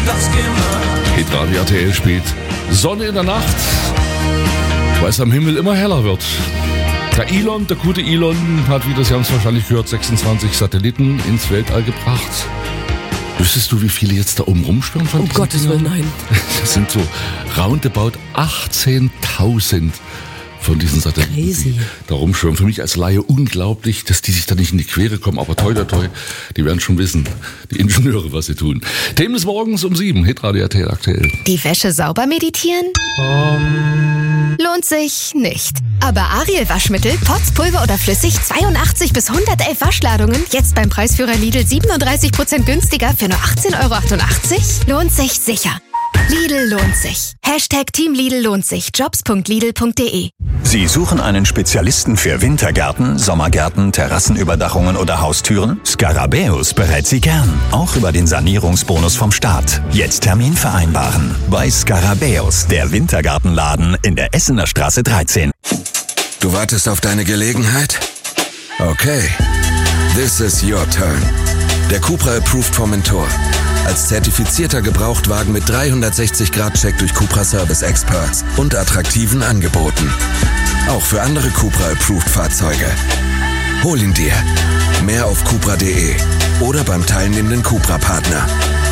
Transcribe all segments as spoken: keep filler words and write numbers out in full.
das gemacht. Hitradio R T L spielt Sonne in der Nacht, weil es am Himmel immer heller wird. Der Elon, der gute Elon, hat, wie das, Sie haben es wahrscheinlich gehört, sechsundzwanzig Satelliten ins Weltall gebracht. Wüsstest du, wie viele jetzt da oben rumschwirren von Um Gottes Willen, nein. Das sind so roundabout achtzehntausend von diesen Satelliten, Crazy. die da rumschwirren. Für mich als Laie unglaublich, dass die sich da nicht in die Quere kommen. Aber toi, toi, toi, die werden schon wissen, die Ingenieure, was sie tun. Themen des Morgens um sieben, Hitradio R T L aktuell. Die Wäsche sauber meditieren? Um. Lohnt sich nicht. Aber Ariel Waschmittel, Pots, Pulver oder flüssig, zweiundachtzig bis hundertelf Waschladungen, jetzt beim Preisführer Lidl siebenunddreißig Prozent günstiger für nur achtzehn Euro achtundachtzig? Lohnt sich sicher. Lidl lohnt sich. Hashtag Team Lidl lohnt sich. Jobs punkt lidl punkt de. Sie suchen einen Spezialisten für Wintergärten, Sommergärten, Terrassenüberdachungen oder Haustüren? Scarabäus berät Sie gern, auch über den Sanierungsbonus vom Staat. Jetzt Termin vereinbaren. Bei Scarabäus, der Wintergartenladen in der Essener Straße dreizehn. Du wartest auf deine Gelegenheit? Okay. This is your turn. Der Cupra Approved Formentor. Als zertifizierter Gebrauchtwagen mit dreihundertsechzig Grad Check durch Cupra Service Experts und attraktiven Angeboten. Auch für andere Cupra Approved Fahrzeuge. Hol ihn dir. Mehr auf cupra punkt de oder beim teilnehmenden Cupra-Partner.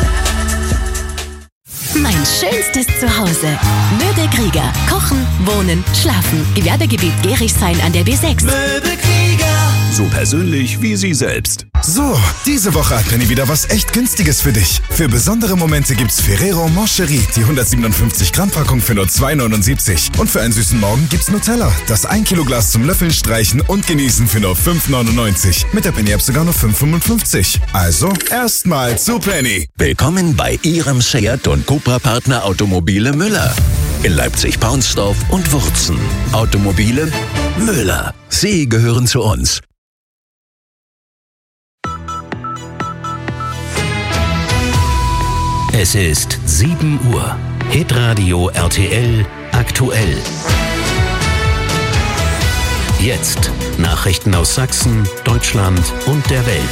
Mein schönstes Zuhause. Möbel Krieger. Kochen, wohnen, schlafen. Gewerbegebiet Gerichshain an der B sechs. Möbelkrieger. So persönlich wie Sie selbst. So, diese Woche hat Penny wieder was echt Günstiges für dich. Für besondere Momente gibt's Ferrero Moncherie, die hundertsiebenundfünfzig Gramm Packung für nur zwei neunundsiebzig. Und für einen süßen Morgen gibt's Nutella, das ein Kilo Glas zum Löffeln, Streichen und Genießen für nur fünf neunundneunzig. Mit der Penny App sogar nur fünf fünfundfünfzig. Also, erstmal zu Penny. Willkommen bei Ihrem Seat und Cupra-Partner Automobile Müller. In Leipzig-Paunsdorf und Wurzen. Automobile Müller. Sie gehören zu uns. Es ist sieben Uhr. Hitradio R T L aktuell. Jetzt Nachrichten aus Sachsen, Deutschland und der Welt.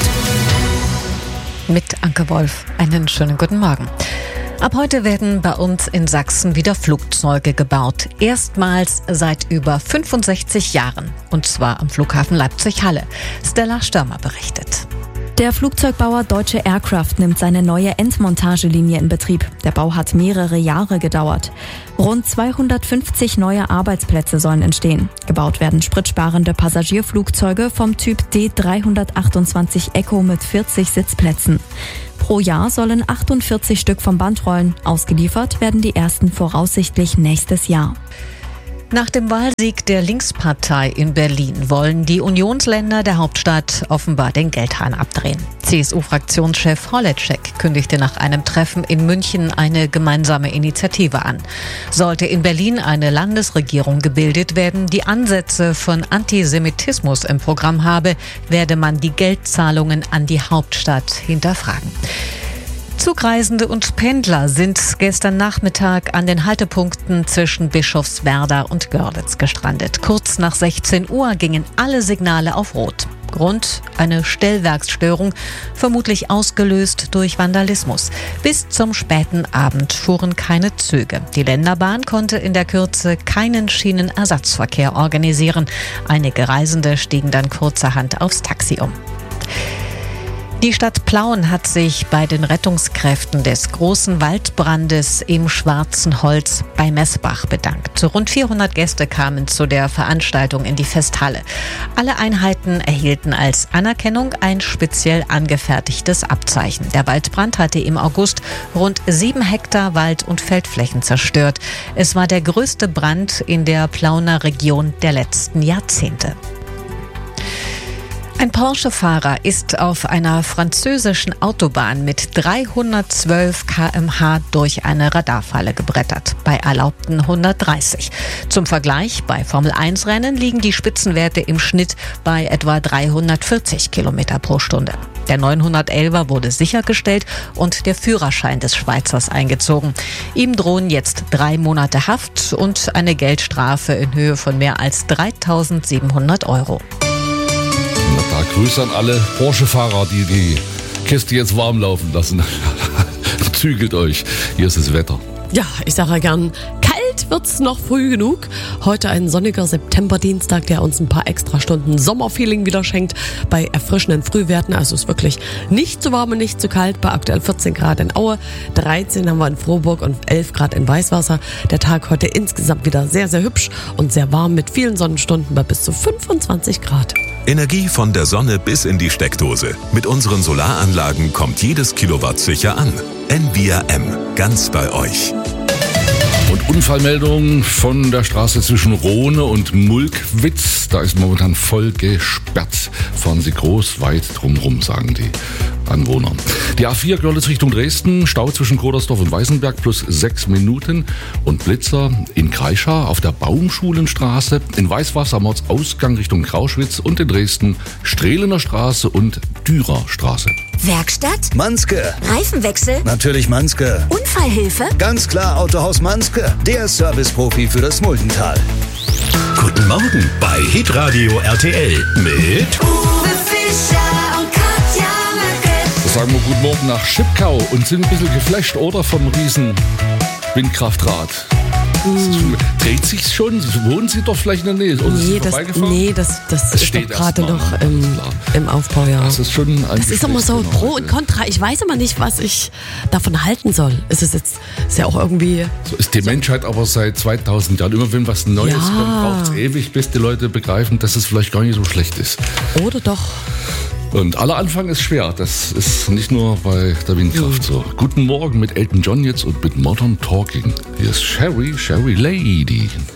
Mit Anke Wolf. Einen schönen guten Morgen. Ab heute werden bei uns in Sachsen wieder Flugzeuge gebaut. Erstmals seit über fünfundsechzig Jahren. Und zwar am Flughafen Leipzig-Halle. Stella Störmer berichtet. Der Flugzeugbauer Deutsche Aircraft nimmt seine neue Endmontagelinie in Betrieb. Der Bau hat mehrere Jahre gedauert. Rund zweihundertfünfzig neue Arbeitsplätze sollen entstehen. Gebaut werden spritsparende Passagierflugzeuge vom Typ D dreihundertachtundzwanzig Echo mit vierzig Sitzplätzen. Pro Jahr sollen achtundvierzig Stück vom Band rollen. Ausgeliefert werden die ersten voraussichtlich nächstes Jahr. Nach dem Wahlsieg der Linkspartei in Berlin wollen die Unionsländer der Hauptstadt offenbar den Geldhahn abdrehen. C S U-Fraktionschef Horleczek kündigte nach einem Treffen in München eine gemeinsame Initiative an. Sollte in Berlin eine Landesregierung gebildet werden, die Ansätze von Antisemitismus im Programm habe, werde man die Geldzahlungen an die Hauptstadt hinterfragen. Zugreisende und Pendler sind gestern Nachmittag an den Haltepunkten zwischen Bischofswerda und Görlitz gestrandet. Kurz nach sechzehn Uhr gingen alle Signale auf Rot. Grund: eine Stellwerksstörung, vermutlich ausgelöst durch Vandalismus. Bis zum späten Abend fuhren keine Züge. Die Länderbahn konnte in der Kürze keinen Schienenersatzverkehr organisieren. Einige Reisende stiegen dann kurzerhand aufs Taxi um. Die Stadt Plauen hat sich bei den Rettungskräften des großen Waldbrandes im Schwarzen Holz bei Messbach bedankt. Rund vierhundert Gäste kamen zu der Veranstaltung in die Festhalle. Alle Einheiten erhielten als Anerkennung ein speziell angefertigtes Abzeichen. Der Waldbrand hatte im August rund sieben Hektar Wald- und Feldflächen zerstört. Es war der größte Brand in der Plauener Region der letzten Jahrzehnte. Ein Porsche-Fahrer ist auf einer französischen Autobahn mit dreihundertzwölf Kilometer pro Stunde durch eine Radarfalle gebrettert, bei erlaubten hundertdreißig. Zum Vergleich, bei Formel eins Rennen liegen die Spitzenwerte im Schnitt bei etwa dreihundertvierzig Kilometer pro Stunde. Der neunhundertelfer wurde sichergestellt und der Führerschein des Schweizers eingezogen. Ihm drohen jetzt drei Monate Haft und eine Geldstrafe in Höhe von mehr als dreitausendsiebenhundert Euro. Da Grüße an alle Porsche-Fahrer, die die Kiste jetzt warm laufen lassen. Zügelt euch. Hier ist das Wetter. Ja, ich sage ja gern, kalt wird's noch früh genug. Heute ein sonniger Septemberdienstag, der uns ein paar extra Stunden Sommerfeeling wieder schenkt. Bei erfrischenden Frühwerten, also ist wirklich nicht zu warm und nicht zu kalt. Bei aktuell vierzehn Grad in Aue, dreizehn haben wir in Frohburg und elf Grad in Weißwasser. Der Tag heute insgesamt wieder sehr, sehr hübsch und sehr warm mit vielen Sonnenstunden bei bis zu fünfundzwanzig Grad. Energie von der Sonne bis in die Steckdose. Mit unseren Solaranlagen kommt jedes Kilowatt sicher an. N V R M, ganz bei euch. Und Unfallmeldung von der Straße zwischen Rohne und Mulkwitz. Da ist momentan voll gesperrt. Fahren Sie groß weit drumrum, sagen die Anwohner. Die A vier Görlitz Richtung Dresden, Stau zwischen Grodersdorf und Weißenberg plus sechs Minuten. Und Blitzer in Kreischau auf der Baumschulenstraße, in Weißwasser am Ortsausgang Richtung Grauschwitz und in Dresden Strehlener Straße und Dürer Straße. Werkstatt? Manske. Reifenwechsel? Natürlich Manske. Unfallhilfe? Ganz klar Autohaus Manske. Der Serviceprofi für das Muldental. Guten Morgen bei Hitradio R T L mit Uwe Fischer und Katja Merkel. Das sagen wir guten Morgen nach Schipkau und sind ein bisschen geflasht, oder? Vom riesen Windkraftrad. Mm. Dreht sich's schon? Wohnen Sie doch vielleicht in der Nähe? Oder nee, das, nee, das, das, das ist doch gerade noch im, im Aufbau, ja. Das ist schon ein Das ist immer so genau Pro und Contra. Ich weiß immer nicht, was ich davon halten soll. Es ist jetzt ist ja auch irgendwie... So ist die so Menschheit aber seit zweitausend Jahren. Immer wenn was Neues ja. kommt, braucht es ewig, bis die Leute begreifen, dass es vielleicht gar nicht so schlecht ist. Oder doch. Und aller Anfang ist schwer. Das ist nicht nur bei der Windkraft so. Guten Morgen mit Elton John jetzt und mit Modern Talking. Hier ist Sherry, Sherry Lady.